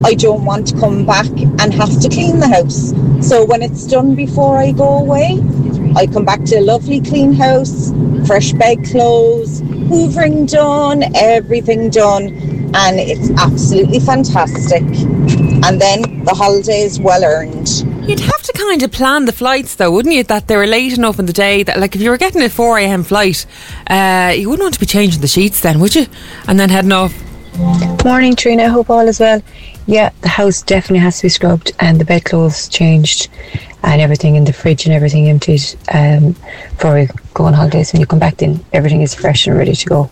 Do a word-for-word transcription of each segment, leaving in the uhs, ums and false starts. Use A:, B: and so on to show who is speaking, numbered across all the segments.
A: I don't want to come back and have to clean the house. So when it's done before I go away, I come back to a lovely clean house, fresh bedclothes, hoovering done, everything done, and it's absolutely fantastic. And then the holiday is well earned.
B: You'd have to kind of plan the flights though, wouldn't you, that they were late enough in the day that, like, if you were getting a four a.m. flight, uh, you wouldn't want to be changing the sheets then, would you? And then heading off.
C: Morning, Trina. I hope all is well. Yeah, the house definitely has to be scrubbed and the bedclothes changed and everything in the fridge and everything emptied um, before we go on holidays. When you come back in, everything is fresh and ready to go.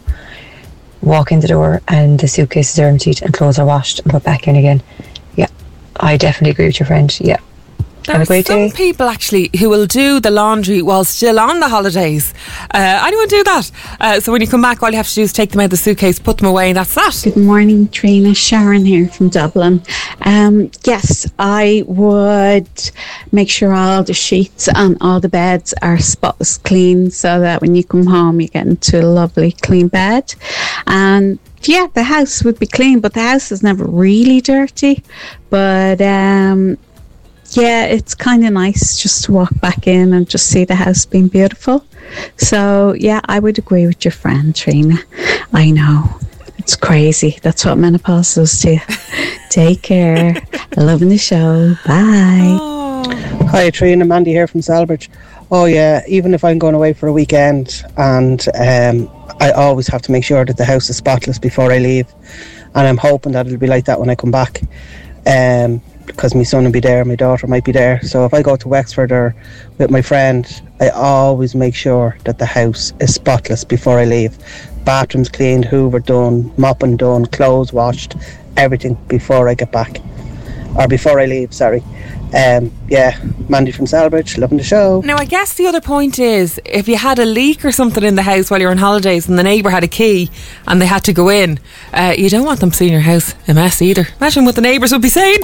C: Walk in the door and the suitcases are emptied and clothes are washed and put back in again. Yeah, I definitely agree with your friend. Yeah.
B: There are some people actually who will do the laundry while still on the holidays. Uh, anyone do that? Uh, so when you come back, all you have to do is take them out of the suitcase, put them away, and that's that.
D: Good morning, Trina. Sharon here from Dublin. Um, yes, I would make sure all the sheets and all the beds are spotless clean so that when you come home, you get into a lovely clean bed. And yeah, the house would be clean, but the house is never really dirty. But um yeah, it's kind of nice just to walk back in and just see the house being beautiful. So, yeah, I would agree with your friend, Trina. I know. It's crazy. That's what menopause does to you. Take care. Loving the show. Bye.
E: Oh. Hi, Trina. Mandy here from Salbridge. Oh, yeah, even if I'm going away for a weekend and um, I always have to make sure that the house is spotless before I leave. And I'm hoping that it'll be like that when I come back. Um... because my son will be there, my daughter might be there. So if I go to Wexford or with my friend, I always make sure that the house is spotless before I leave. Bathrooms cleaned, hoover done, mopping done, clothes washed, everything before I get back. Or before I leave, sorry. Um, yeah, Mandy from Salbridge, loving the show.
B: Now I guess the other point is, if you had a leak or something in the house while you're on holidays and the neighbour had a key and they had to go in, uh, you don't want them seeing your house a mess either. Imagine what the neighbours would be saying.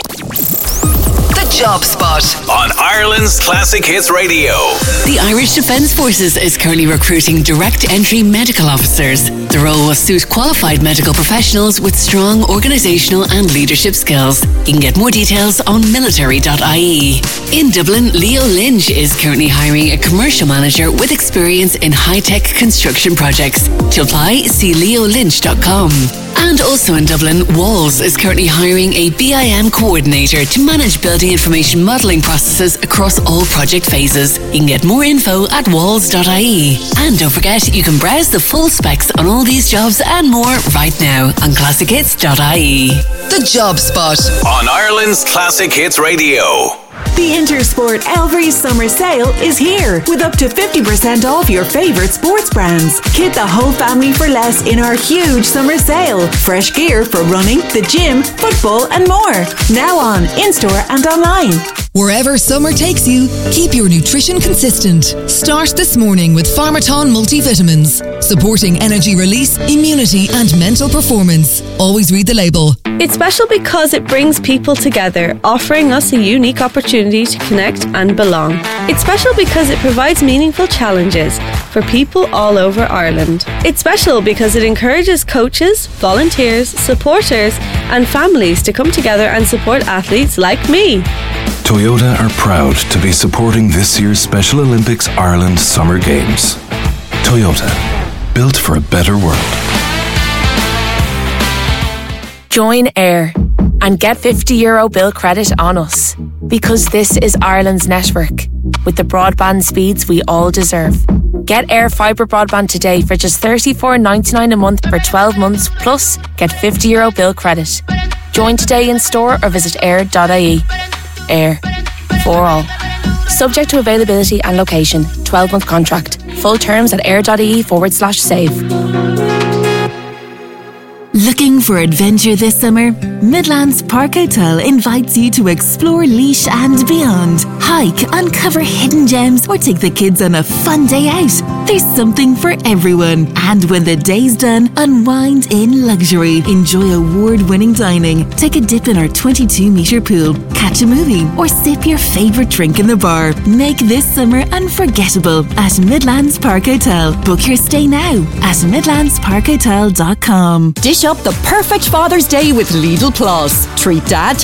F: The Job Spot
G: on Ireland's Classic Hits Radio.
F: The Irish Defence Forces is currently recruiting direct entry medical officers. The role will suit qualified medical professionals with strong organisational and leadership skills. You can get more details on military dot I E. In Dublin, Leo Lynch is currently hiring a commercial manager with experience in high-tech construction projects. To apply, see leo lynch dot com. And also in Dublin, Walls is currently hiring a B I M coordinator to manage building information modelling processes across all project phases. You can get more info at walls dot I E. And don't forget, you can browse the full specs on all these jobs and more right now on classic hits dot I E. The Job Spot
G: on Ireland's Classic Hits Radio.
H: The Intersport Elvery Summer Sale is here with up to fifty percent off your favourite sports brands. Kit the whole family for less in our huge summer sale. Fresh gear for running, the gym, football and more. Now on, in-store and online.
I: Wherever summer takes you, keep your nutrition consistent. Start this morning with Pharmaton multivitamins, supporting energy release, immunity and mental performance. Always read the label.
J: It's special because it brings people together, offering us a unique opportunity to connect and belong. It's special because it provides meaningful challenges for people all over Ireland. It's special because it encourages coaches, volunteers, supporters and families to come together and support athletes like me.
K: Toyota are proud to be supporting this year's Special Olympics Ireland Summer Games. Toyota, built for a better world.
L: Join AIR and get fifty euro bill credit on us, because this is Ireland's network with the broadband speeds we all deserve. Get AIR Fibre broadband today for just thirty-four ninety-nine a month for twelve months, plus get fifty euro bill credit. Join today in store or visit air dot I E. AIR, for all. Subject to availability and location. twelve month contract. Full terms at air.ie forward slash save.
M: Looking for adventure this summer? Midlands Park Hotel invites you to explore Laois and beyond. Hike, uncover hidden gems or take the kids on a fun day out. There's something for everyone. And when the day's done, unwind in luxury. Enjoy award-winning dining. Take a dip in our twenty-two metre pool. Catch a movie or sip your favourite drink in the bar. Make this summer unforgettable at Midlands Park Hotel. Book your stay now at midlands park hotel dot com.
N: Dish up the perfect Father's Day with Lidl Plus. Treat Dad